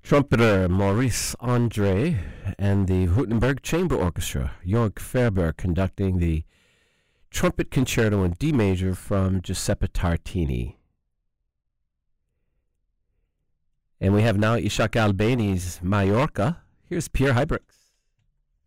Trumpeter Maurice Andre and the Württemberg Chamber Orchestra, Jörg Ferber conducting the Trumpet Concerto in D major from Giuseppe Tartini. And we have now Ishak Albani's Mallorca. Here's Pierre Hybrix.